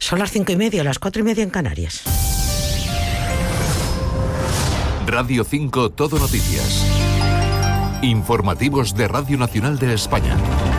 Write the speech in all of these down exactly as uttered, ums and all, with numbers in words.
Son las cinco y media, las cuatro y media en Canarias. Radio cinco Todo Noticias. Informativos de Radio Nacional de España.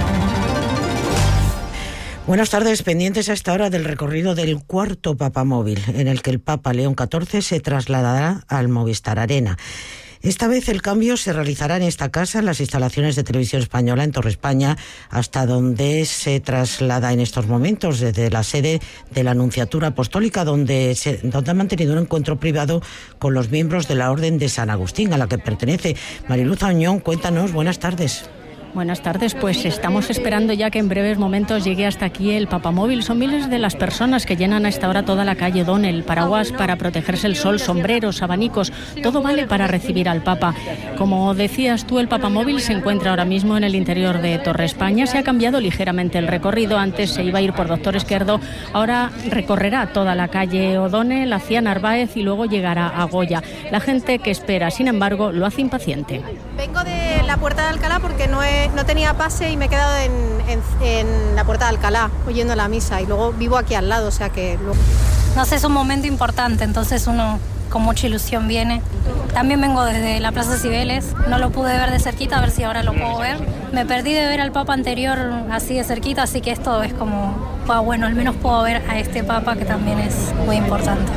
Buenas tardes, pendientes a esta hora del recorrido del cuarto Papamóvil, en el que el Papa León catorce se trasladará al Movistar Arena. Esta vez el cambio se realizará en esta casa, en las instalaciones de Televisión Española en Torre España, hasta donde se traslada en estos momentos, desde la sede de la Nunciatura Apostólica, donde, se, donde ha mantenido un encuentro privado con los miembros de la Orden de San Agustín, a la que pertenece. Mariluz Añón, cuéntanos, buenas tardes. Buenas tardes, pues estamos esperando ya que en breves momentos llegue hasta aquí el Papamóvil. Son miles de las personas que llenan a esta hora toda la calle O'Donnell, paraguas para protegerse el sol, sombreros, abanicos, todo vale para recibir al Papa. Como decías tú, el Papamóvil se encuentra ahora mismo en el interior de Torre España. Se ha cambiado ligeramente el recorrido, antes se iba a ir por Doctor Esquerdo, ahora recorrerá toda la calle O'Donnell hacia Narváez y luego llegará a Goya. La gente que espera, sin embargo, lo hace impaciente. Vengo de la Puerta de Alcalá porque no he No tenía pase y me he quedado en, en, en la Puerta de Alcalá oyendo la misa y luego vivo aquí al lado, o sea que... Luego... No sé, es un momento importante, entonces uno con mucha ilusión viene. También vengo desde la Plaza Cibeles, no lo pude ver de cerquita, a ver si ahora lo puedo ver. Me perdí de ver al Papa anterior así de cerquita, así que esto es como, bueno, al menos puedo ver a este Papa que también es muy importante.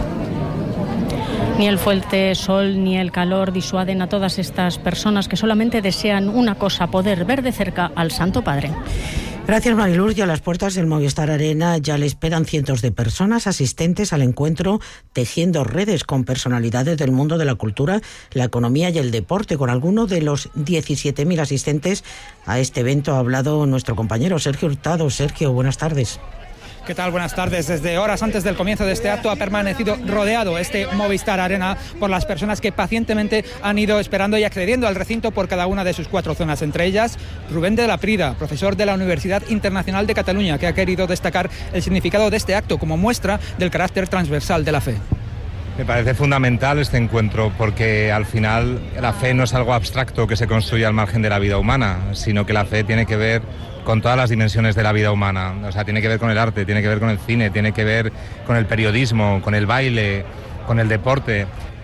Ni el fuerte sol ni el calor disuaden a todas estas personas que solamente desean una cosa, poder ver de cerca al Santo Padre. Gracias, Mariluz. Y a las puertas del Movistar Arena ya le esperan cientos de personas asistentes al encuentro, tejiendo redes con personalidades del mundo de la cultura, la economía y el deporte. Con alguno de los diecisiete mil asistentes a este evento ha hablado nuestro compañero Sergio Hurtado. Sergio, buenas tardes. ¿Qué tal? Buenas tardes. Desde horas antes del comienzo de este acto ha permanecido rodeado este Movistar Arena por las personas que pacientemente han ido esperando y accediendo al recinto por cada una de sus cuatro zonas. Entre ellas, Rubén de la Prida, profesor de la Universidad Internacional de Cataluña, que ha querido destacar el significado de este acto como muestra del carácter transversal de la fe. Me parece fundamental este encuentro porque al final la fe no es algo abstracto que se construye al margen de la vida humana, sino que la fe tiene que ver con todas las dimensiones de la vida humana. O sea, tiene que ver con el arte, tiene que ver con el cine, tiene que ver con el periodismo, con el baile, con el deporte.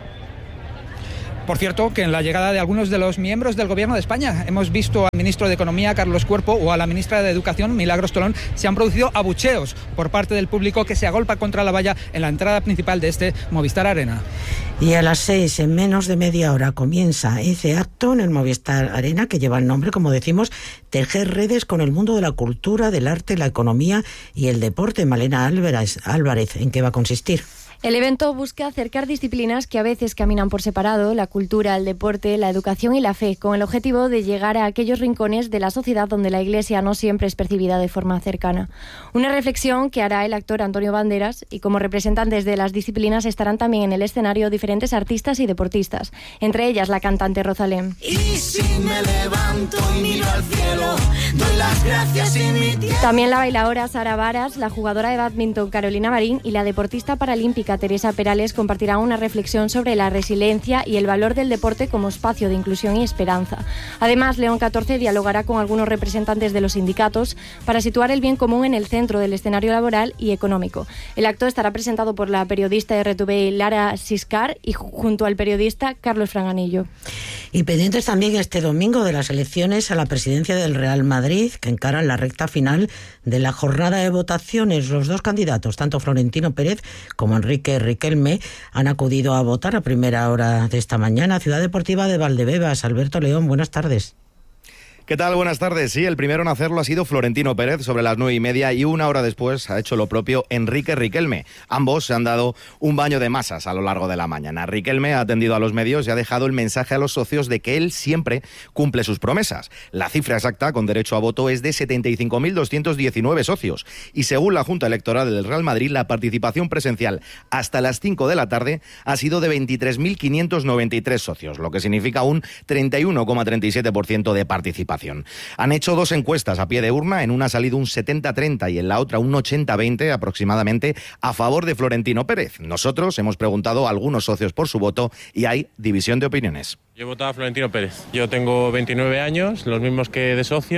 Por cierto, que en la llegada de algunos de los miembros del Gobierno de España hemos visto al ministro de Economía, Carlos Cuerpo, o a la ministra de Educación, Milagros Tolón, se han producido abucheos por parte del público que se agolpa contra la valla en la entrada principal de este Movistar Arena. Y a las seis, en menos de media hora, comienza ese acto en el Movistar Arena que lleva el nombre, como decimos, tejer redes con el mundo de la cultura, del arte, la economía y el deporte. Malena Álvarez, Álvarez, ¿en qué va a consistir? El evento busca acercar disciplinas que a veces caminan por separado, la cultura, el deporte, la educación y la fe, con el objetivo de llegar a aquellos rincones de la sociedad donde la Iglesia no siempre es percibida de forma cercana. Una reflexión que hará el actor Antonio Banderas, y como representantes de las disciplinas estarán también en el escenario diferentes artistas y deportistas, entre ellas la cantante Rosalén. Y si me levanto y miro al cielo, doy las gracias y mi tierra. También la bailaora Sara Varas, la jugadora de bádminton Carolina Marín y la deportista paralímpica Teresa Perales compartirán una reflexión sobre la resiliencia y el valor del deporte como espacio de inclusión y esperanza. Además, León catorce dialogará con algunos representantes de los sindicatos para situar el bien común en el centro del escenario laboral y económico. El acto estará presentado por la periodista de R T V Lara Siscar y junto al periodista Carlos Franganillo. Y pendientes también este domingo de las elecciones a la presidencia del Real Madrid, que encaran la recta final de la jornada de votaciones. Los dos candidatos, tanto Florentino Pérez como Enrique Riquelme, han acudido a votar a primera hora de esta mañana. Ciudad Deportiva de Valdebebas. Alberto León, buenas tardes. ¿Qué tal? Buenas tardes. Sí, el primero en hacerlo ha sido Florentino Pérez sobre las nueve y media y una hora después ha hecho lo propio Enrique Riquelme. Ambos se han dado un baño de masas a lo largo de la mañana. Riquelme ha atendido a los medios y ha dejado el mensaje a los socios de que él siempre cumple sus promesas. La cifra exacta con derecho a voto es de setenta y cinco mil doscientos diecinueve socios y según la Junta Electoral del Real Madrid, la participación presencial hasta las cinco de la tarde ha sido de veintitrés mil quinientos noventa y tres socios, lo que significa un treinta y uno coma treinta y siete por ciento de participación. Han hecho dos encuestas a pie de urna, en una ha salido un setenta treinta y en la otra un ochenta veinte aproximadamente a favor de Florentino Pérez. Nosotros hemos preguntado a algunos socios por su voto y hay división de opiniones. Yo he votado a Florentino Pérez. Yo tengo veintinueve años, los mismos que de socio,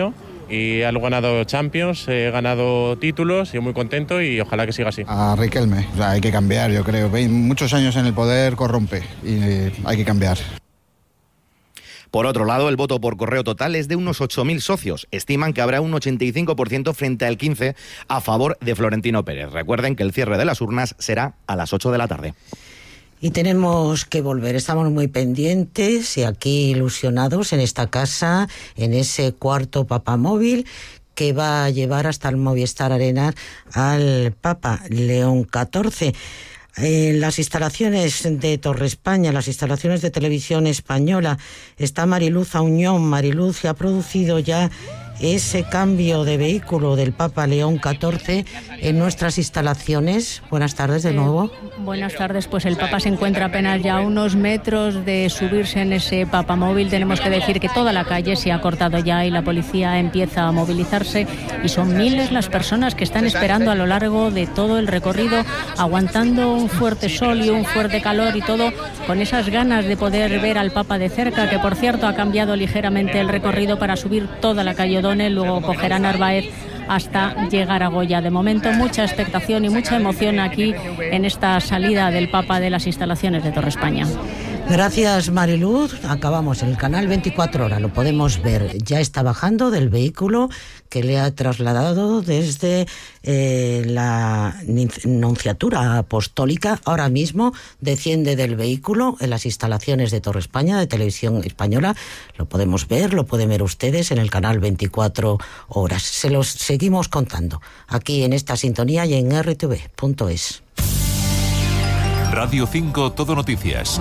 y he ganado Champions, he ganado títulos y muy contento y ojalá que siga así. A Riquelme, o sea, hay que cambiar, yo creo. Muchos años en el poder corrompe y eh, hay que cambiar. Por otro lado, el voto por correo total es de unos ocho mil socios. Estiman que habrá un ochenta y cinco por ciento frente al quince por ciento a favor de Florentino Pérez. Recuerden que el cierre de las urnas será a las ocho de la tarde. Y tenemos que volver, estamos muy pendientes y aquí ilusionados en esta casa, en ese cuarto papamóvil que va a llevar hasta el Movistar Arena al Papa León catorce. En las instalaciones de Torre España, las instalaciones de Televisión Española, está Mariluz Auñón. Mariluz, que ha producido ya ese cambio de vehículo del Papa León catorce en nuestras instalaciones. Buenas tardes de nuevo. Eh, buenas tardes, pues el Papa se encuentra apenas ya a unos metros de subirse en ese papamóvil. Tenemos que decir que toda la calle se ha cortado ya y la policía empieza a movilizarse y son miles las personas que están esperando a lo largo de todo el recorrido, aguantando un fuerte sol y un fuerte calor y todo con esas ganas de poder ver al Papa de cerca, que por cierto ha cambiado ligeramente el recorrido para subir toda la calle O'Donnell, luego cogerá Narváez hasta llegar a Goya. De momento mucha expectación y mucha emoción aquí en esta salida del Papa de las instalaciones de Torre España. Gracias, Mariluz. Acabamos en el canal veinticuatro horas, lo podemos ver. Ya está bajando del vehículo que le ha trasladado desde eh, la Nunciatura Apostólica. Ahora mismo desciende del vehículo en las instalaciones de Torre España, de Televisión Española. Lo podemos ver, lo pueden ver ustedes en el canal veinticuatro horas. Se los seguimos contando aquí en esta sintonía y en R T V punto es. Radio cinco Todo Noticias.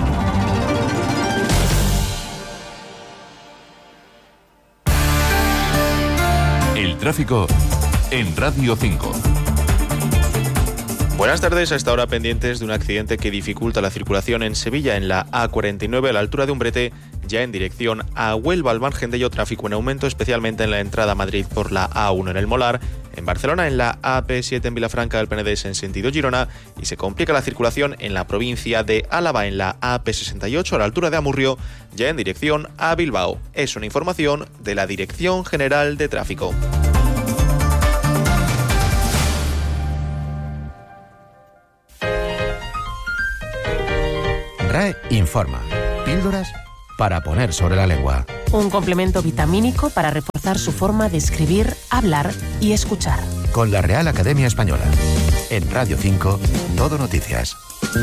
El tráfico en Radio cinco. Buenas tardes, a esta hora pendientes de un accidente que dificulta la circulación en Sevilla en la A cuarenta y nueve a la altura de Umbrete, ya en dirección a Huelva, al margen de ello tráfico en aumento, especialmente en la entrada a Madrid por la A uno en El Molar, en Barcelona en la A P siete en Vilafranca del Penedès en sentido Girona y se complica la circulación en la provincia de Álava en la A P sesenta y ocho a la altura de Amurrio, ya en dirección a Bilbao. Es una información de la Dirección General de Tráfico. R A E informa. Píldoras para poner sobre la lengua. Un complemento vitamínico para reforzar su forma de escribir, hablar y escuchar. Con la Real Academia Española. En Radio cinco, Todo Noticias.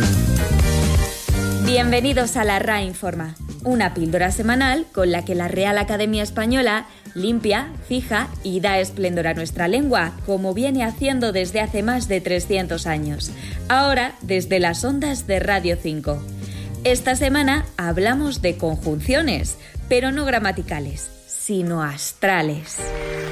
Bienvenidos a la R A E Informa, una píldora semanal con la que la Real Academia Española limpia, fija y da esplendor a nuestra lengua, como viene haciendo desde hace más de trescientos años. Ahora, desde las ondas de Radio cinco. Esta semana hablamos de conjunciones, pero no gramaticales, sino astrales.